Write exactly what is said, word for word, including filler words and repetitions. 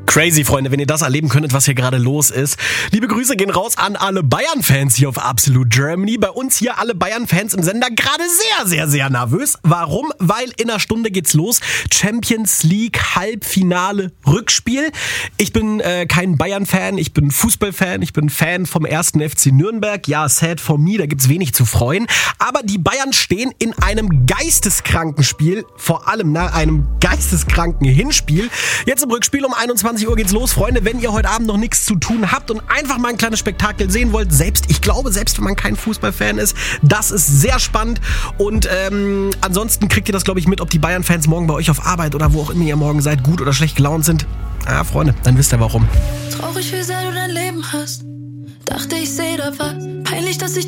Crazy, Freunde, wenn ihr das erleben könntet, was hier gerade los ist. Liebe Grüße gehen raus an alle Bayern-Fans hier auf Absolute Germany. Bei uns hier alle Bayern-Fans im Sender gerade sehr, sehr, sehr nervös. Warum? Weil in einer Stunde geht's los. Champions League Halbfinale Rückspiel. Ich bin äh, kein Bayern-Fan, ich bin Fußballfan, ich bin Fan vom ersten F C Nürnberg. Ja, sad for me, da gibt's wenig zu freuen. Aber die Bayern stehen in einem geisteskranken Spiel, vor allem nach einem geisteskranken Hinspiel. Jetzt im Rückspiel um einundzwanzig Uhr geht's los. Freunde, wenn ihr heute Abend noch nichts zu tun habt und einfach mal ein kleines Spektakel sehen wollt, selbst, ich glaube, selbst wenn man kein Fußballfan ist, das ist sehr spannend. Und ähm, ansonsten kriegt ihr das, glaube ich, mit, ob die Bayern-Fans morgen bei euch auf Arbeit oder wo auch immer ihr morgen seid, gut oder schlecht gelaunt sind. Ja, Freunde, dann wisst ihr warum. Traurig, wie sehr du dein Leben hast. Dachte, ich seh da was. Peinlich, dass ich